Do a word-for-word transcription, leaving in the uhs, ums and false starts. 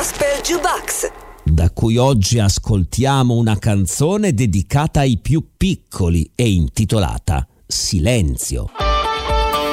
Gospel Jukebox, da cui oggi ascoltiamo una canzone dedicata ai più piccoli e intitolata Silenzio.